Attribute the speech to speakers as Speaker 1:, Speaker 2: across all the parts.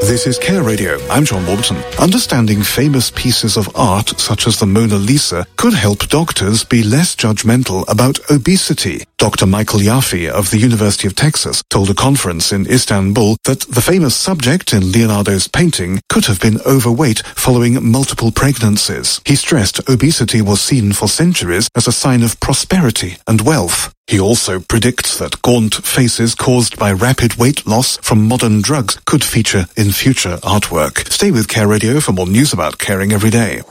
Speaker 1: This is Care Radio. I'm John Warburton. Understanding famous pieces of art, such as the Mona Lisa, could help doctors be less judgmental about obesity. Dr. Michael Yaffe of the University of Texas told a conference in Istanbul that the famous subject in Leonardo's painting could have been overweight following multiple pregnancies. He stressed obesity was seen for centuries as a sign of prosperity and wealth. He also predicts that gaunt faces caused by rapid weight loss from modern drugs could feature in future artwork. Stay with Care Radio for more news about caring every day.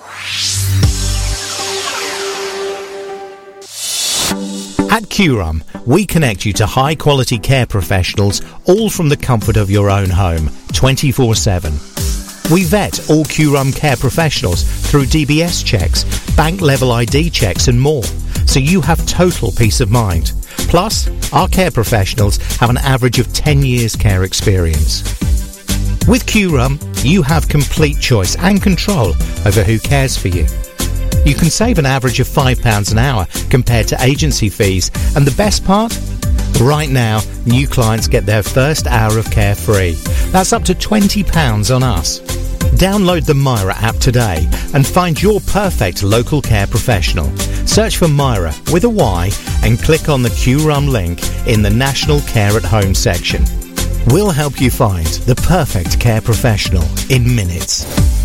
Speaker 2: At QRUM, we connect you to high-quality care professionals, all from the comfort of your own home, 24/7. We vet all QRUM care professionals through DBS checks, bank-level ID checks and more, so you have total peace of mind. Plus, our care professionals have an average of 10 years care experience. With QRUM, you have complete choice and control over who cares for you. You can save an average of £5 an hour compared to agency fees, and the best part? Right now, new clients get their first hour of care free. That's up to £20 on us. Download the Myra app today and find your perfect local care professional. Search for Myra with a Y and click on the QRUM link in the National Care at Home section. We'll help you find the perfect care professional in minutes.